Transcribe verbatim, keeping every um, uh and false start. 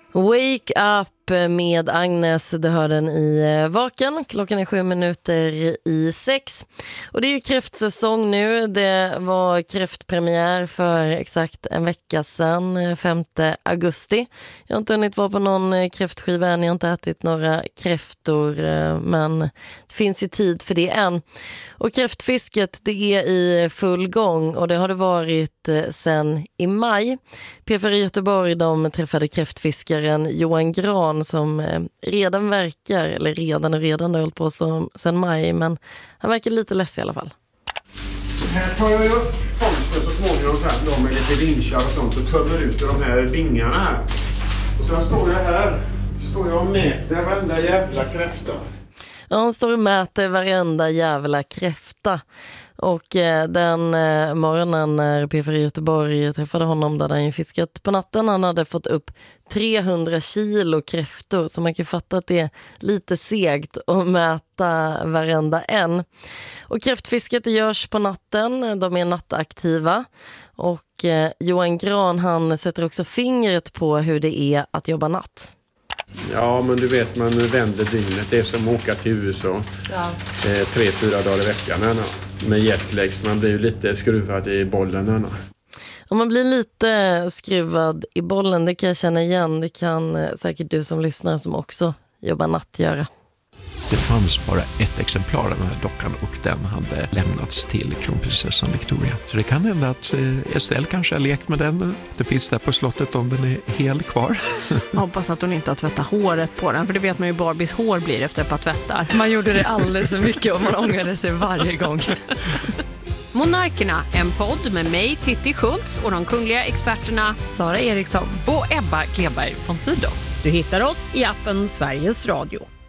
Wake up med Agnes, du hör den i Vaken. Klockan är sju minuter i sex. Och det är ju kräftsäsong nu. Det var kräftpremiär för exakt en vecka sedan, femte augusti. Jag har inte hunnit vara på någon kräftskiva än, jag har inte ätit några kräftor, men det finns ju tid för det än. Och kräftfisket, det är i full gång och det har det varit sedan i maj. P F R i Göteborg, de träffade kräftfiskaren Johan Gran som redan verkar, eller redan och redan har hållit på som, sedan maj, men han verkar lite less i alla fall. Här tar jag upp fångsten så småningom sen då med lite vinschar och sånt och tömmer ut de här bingarna här. Och sen står jag här, står jag och mäter varenda jävla kräfta. Ja, han står och mäter varenda jävla kräfta. Och eh, den eh, morgonen när P F R i Göteborg träffade honom, där han ju fiskat på natten, han hade fått upp trehundra kilo kräftor, så man kan fatta att det är lite segt att mäta varenda en. Och kräftfisket det görs på natten, de är nattaktiva. Och eh, Johan Gran, han sätter också fingret på hur det är att jobba natt. Ja, men du vet, man vänder dygnet. Det är som att åka till U S A. Ja. Eh, tre, fyra dagar i veckan. Äna. Med jetlags. Man blir ju lite skruvad i bollen. Äna. Om man blir lite skruvad i bollen, det kan jag känna igen. Det kan eh, säkert du som lyssnar som också jobbar natt göra. Det fanns bara ett exemplar av den här dockan och den hade lämnats till kronprinsessan Victoria. Så det kan hända att Estelle kanske har lekt med den. Det finns där på slottet om den är hel kvar. Jag hoppas att hon inte har tvättat håret på den, för det vet man ju Barbies hår blir efter ett par tvättar. Man gjorde det alldeles så mycket och man ångrade sig varje gång. Monarkerna, en podd med mig, Titti Schultz, och de kungliga experterna Sara Eriksson och Ebba Kleberg von Sydow. Du hittar oss i appen Sveriges Radio.